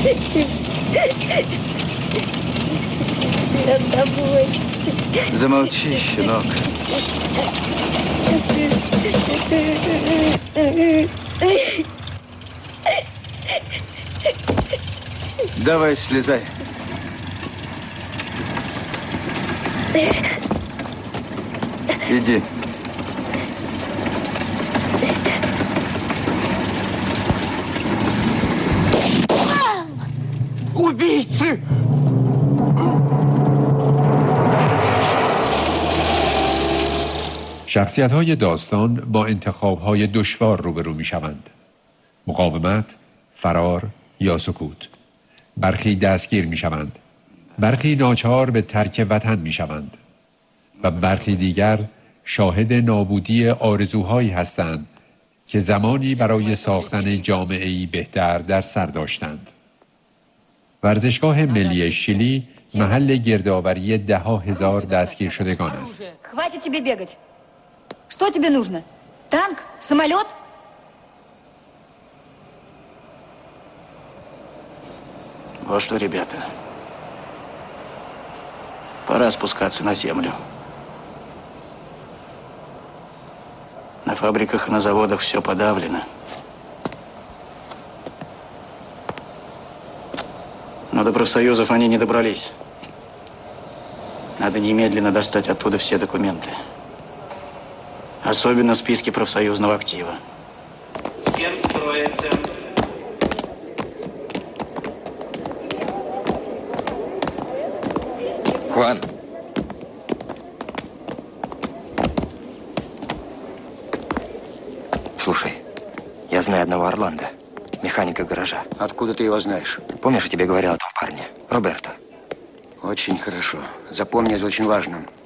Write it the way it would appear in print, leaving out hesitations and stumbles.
Я домой. Замолчи, щенок. Давай, слезай. Иди. Убийцы! شخصیت‌های داستان با انتخاب‌های دشوار روبرو می‌شوند. مقاومت، فرار یا سکوت. برخی دستگیر می‌شوند. برخی ناچار به ترک وطن می‌شوند. و برخی دیگر شاهد نابودی آرزوهایی هستند که زمانی برای ساختن جامعه‌ای بهتر در سر داشتند. ورزشگاه ملی شیلی محل گردآوری ده‌ها هزار دستگیر شدگان است. Хватит тебе бегать. Что тебе нужно? Танк? Самолет? Вот что, ребята. Пора спускаться на землю. На фабриках и на заводах все подавлено. Но до профсоюзов они не добрались. Надо немедленно достать оттуда все документы. Особенно списки профсоюзного актива. Всем строиться. Хуан. Слушай, я знаю одного Орландо, механика гаража. Откуда ты его знаешь? Помнишь, я тебе говорил о том парне? Роберто. Очень хорошо. Запомни, это очень важно.